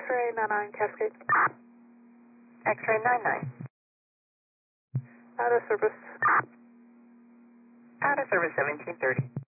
X-ray 99 Cascade. X-ray 99. Out of service. Out of service 1730.